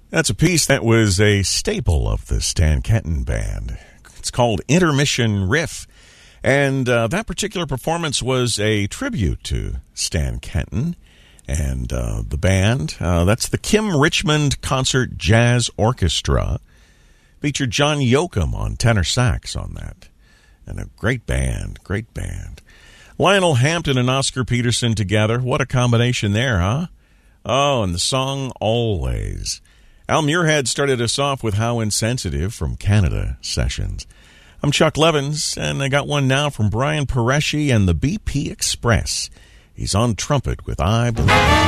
That's a piece that was a staple of the Stan Kenton Band. It's called Intermission Riff. And that particular performance was a tribute to Stan Kenton and the band. That's the Kim Richmond Concert Jazz Orchestra. Featured John Yoakum on tenor sax on that. And a great band, great band. Lionel Hampton and Oscar Peterson together. What a combination there, huh? Oh, and the song Always. Al Muirhead started us off with How Insensitive from Canada Sessions. I'm Chuck Levins, and I got one now from Brian Paresci and the BP Express. He's on trumpet with I Believe.